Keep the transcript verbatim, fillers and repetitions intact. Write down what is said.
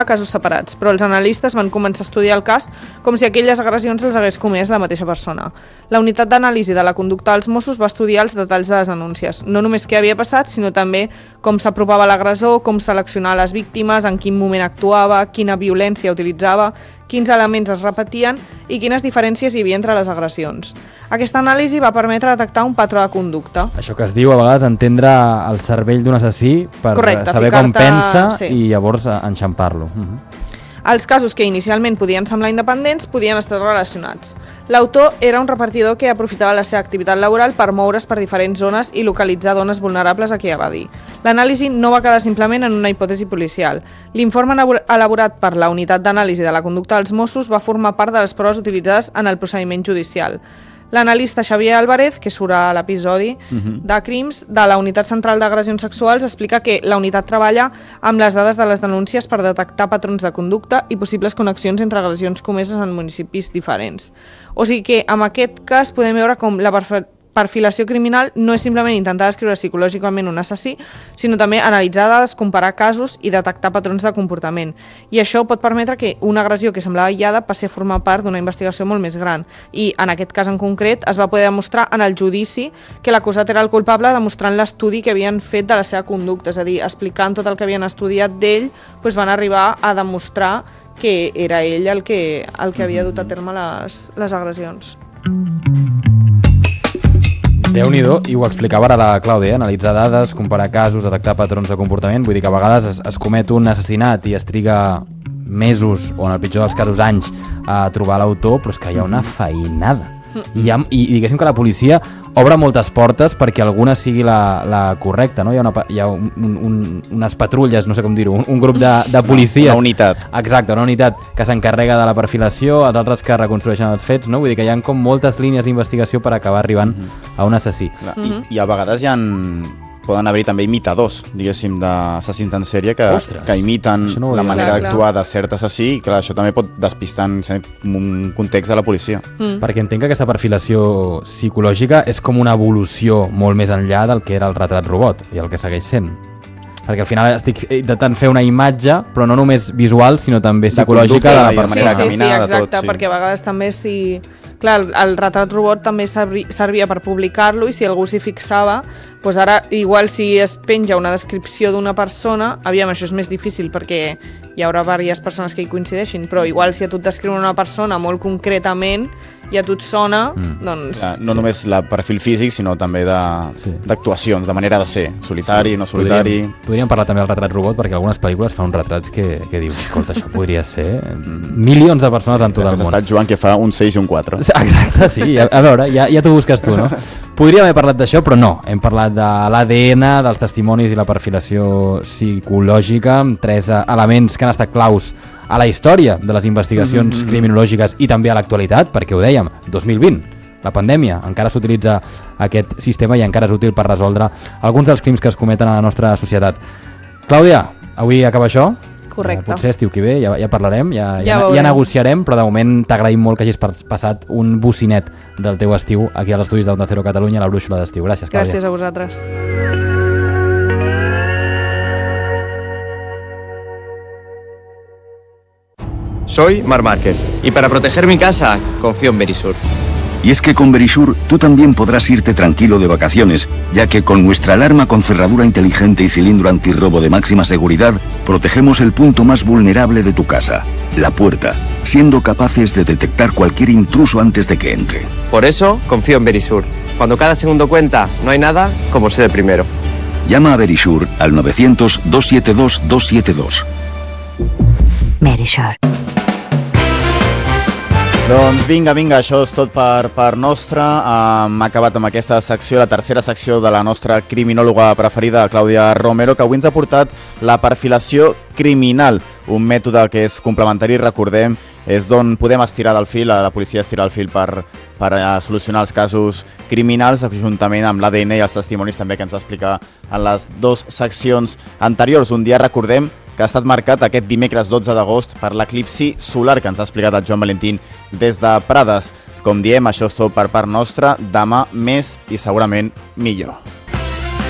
casos separats, però els analistes van començar a estudiar el cas com si aquelles agressions els hagués comès la mateixa persona. La unitat d'anàlisi de la conducta dels Mossos va estudiar els detalls de les denúncies, no només què havia passat, sinó també com s'apropava l'agressor, com seleccionar les víctimes, en quin moment actuava, quina violència utilitzava, quins elements es repetien i quines diferències hi havia entre les agressions. Aquesta anàlisi va permetre detectar un patró de conducta. Això que es diu a vegades entendre el cervell d'un assassí per Correcte, saber com pensa sí. i llavors enxampar-lo. Uh-huh. Els casos que inicialment podien semblar independents podien estar relacionats. L'autor era un repartidor que aprofitava la seva activitat laboral per moure's per diferents zones i localitzar dones vulnerables a qui agredir. L'anàlisi no va quedar simplement en una hipòtesi policial. L'informe elaborat per la unitat d'anàlisi de la conducta dels Mossos va formar part de les proves utilitzades en el procediment judicial. L'analista Xavier Álvarez, que surt a l'episodi uh-huh. de Crims, de la Unitat Central d'Agressions Sexuals, explica que la unitat treballa amb les dades de les denúncies per detectar patrons de conducta i possibles connexions entre agressions comeses en municipis diferents. O sigui que, en aquest cas, podem veure com la perfilació criminal no és simplement intentar descriure psicològicament un assassí, sinó també analitzar dades, comparar casos i detectar patrons de comportament. I això pot permetre que una agressió que semblava aïllada passi a formar part d'una investigació molt més gran. I en aquest cas en concret es va poder demostrar en el judici que l'acusat era el culpable demostrant l'estudi que havien fet de la seva conducta, és a dir, explicant tot el que havien estudiat d'ell, doncs van arribar a demostrar que era ell el que, el que havia dut a terme les, les agressions. Déu-n'hi-do, i ho explicava ara la Clàudia, analitzar dades, comparar casos, detectar patrons de comportament, vull dir que a vegades es, es comet un assassinat i es triga mesos, o en el pitjor dels casos anys, a trobar l'autor, però és que hi ha una feinada. I, ha, i, i diguéssim que la policia obre moltes portes perquè alguna sigui la, la correcta, no? Hi ha, una, hi ha un, un, unes patrulles, no sé com dir-ho, un, un grup de, de policies. Una unitat. Exacte, una unitat que s'encarrega de la perfilació, els altres que reconstrueixen els fets, no? Vull dir que hi ha com moltes línies d'investigació per acabar arribant mm-hmm. a un assassí. Clar, mm-hmm. I, I a vegades hi ha... poden haver també imitadors, diguéssim, d'assassins en sèrie que, que imiten no la manera d'actuar de cert assassí i clar, això també pot despistar en un context de la policia. Mm. Perquè entenc que aquesta perfilació psicològica és com una evolució molt més enllà del que era el retrat robot i el que segueix sent. Perquè al final estic intentant fer una imatge, però no només visual, sinó també psicològica de, de la manera sí, de caminar, sí, sí, exacte, de tot. Sí. Perquè a vegades també si... Clar, el, el retrat robot també servia per publicar-lo i si algú s'hi fixava, doncs ara igual si es penja una descripció d'una persona, aviam, això és més difícil perquè hi haurà diverses persones que hi coincideixin, però igual si a tu et descriuen una persona molt concretament i a tu et sona, mm. doncs... Ja, no només el perfil físic, sinó també d'actuacions, de, sí. de manera de ser, solitari, sí. no solitari... Podríem, podríem parlar també del retrat robot, perquè algunes pel·lícules fan uns retrats que, que dius, escolta, això podria ser milions de persones sí, en tot el món. Has estat Joan que fa un seis i un quatre. Exacte, sí, a, a veure, ja, ja t'ho busques tu, no? Podríem haver parlat d'això, però no. Hem parlat de l'A D N, dels testimonis i la perfilació psicològica, tres elements que han estat claus a la història de les investigacions mm-hmm. criminològiques i també a l'actualitat, perquè ho dèiem, dos mil vint, la pandèmia, encara s'utilitza aquest sistema i encara és útil per resoldre alguns dels crims que es cometen a la nostra societat. Clàudia, avui acaba això? Correcte. Eh, potser estiu que ve, ja, ja parlarem, ja, ja, ja, ja negociarem, però de moment t'agraïm molt que hagis passat un bocinet del teu estiu aquí als estudis d'Onda Cero Catalunya, la brúixola d'estiu. Gràcies, Clàudia. Gràcies a vosaltres. Soy Marc Márquez y para proteger mi casa confío en Verisur. Y es que con Verisur tú también podrás irte tranquilo de vacaciones, ya que con nuestra alarma con cerradura inteligente y cilindro antirrobo de máxima seguridad, protegemos el punto más vulnerable de tu casa, la puerta, siendo capaces de detectar cualquier intruso antes de que entre. Por eso confío en Verisur. Cuando cada segundo cuenta, no hay nada como ser el primero. Llama a Verisur al novecientos, dos siete dos, dos siete dos. Verisur. Doncs vinga, vinga, això és tot per part nostra. Hem acabat amb aquesta secció, la tercera secció de la nostra criminòloga preferida, Clàudia Romero, que avui ens ha portat la perfilació criminal, un mètode que és complementari, recordem, és d'on podem estirar del fil, la policia estirar el fil per, per solucionar els casos criminals, juntament amb l'A D N i els testimonis també que ens va explicar en les dues seccions anteriors. Un dia, recordem, que ha estat marcat aquest dimecres dotze d'agost per l'eclipsi solar que ens ha explicat el Joan Valentín des de Prades. Com diem, això és tot per part nostra, demà més i segurament millor.